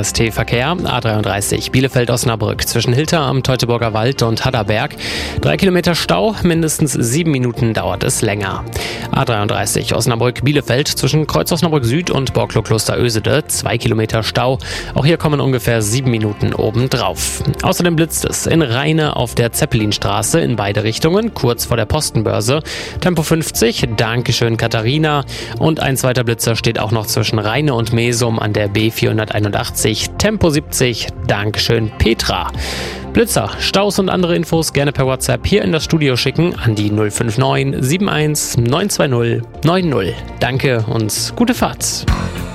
RST-Verkehr. A33 Bielefeld-Osnabrück zwischen Hilter am Teutoburger Wald und Hadderberg. 3 Kilometer Stau, mindestens 7 Minuten dauert es länger. A33 Osnabrück-Bielefeld zwischen Kreuz Osnabrück Süd und Borklo-Klosterösede. 2 Kilometer Stau. Auch hier kommen ungefähr 7 Minuten obendrauf. Außerdem blitzt es in Rheine auf der Zeppelinstraße in beide Richtungen, kurz vor der Postenbörse. Tempo 50, Dankeschön Katharina. Und ein zweiter Blitzer steht auch noch zwischen Rheine und Mesum an der B481. Tempo 70, Dankeschön Petra. Blitzer, Staus und andere Infos gerne per WhatsApp hier in das Studio schicken an die 059 71 920 90. Danke und gute Fahrt.